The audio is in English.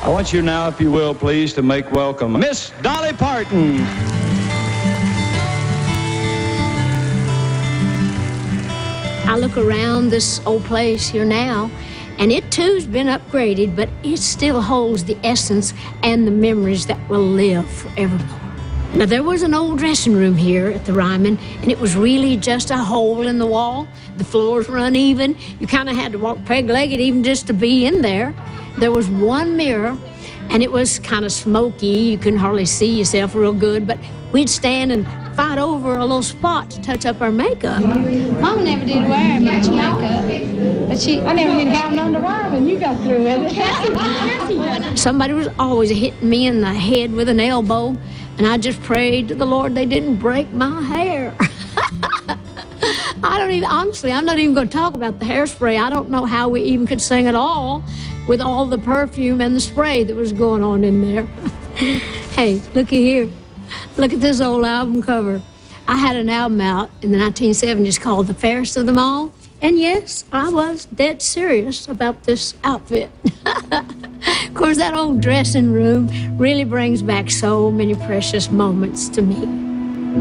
I want you now, if you will, please, to make welcome Miss Dolly Parton. I look around this old place here now, and it too's been upgraded, but it still holds the essence and the memories that will live forevermore. Now, there was an old dressing room here at the Ryman, and it was really just a hole in the wall. The floors were uneven. You kind of had to walk peg-legged even just to be in there. There was one mirror, and it was kind of smoky. You couldn't hardly see yourself real good, but we'd stand and fight over a little spot to touch up our makeup. Mama never did wear much makeup, but I never did have none to wear when you got through with it. Somebody was always hitting me in the head with an elbow, and I just prayed to the Lord they didn't break my hair. Honestly, I'm not even going to talk about the hairspray. I don't know how we even could sing at all with all the perfume and the spray that was going on in there. Hey, looky here. Look at this old album cover. I had an album out in the 1970s called The Fairest of Them All. And yes, I was dead serious about this outfit. Of course, that old dressing room really brings back so many precious moments to me.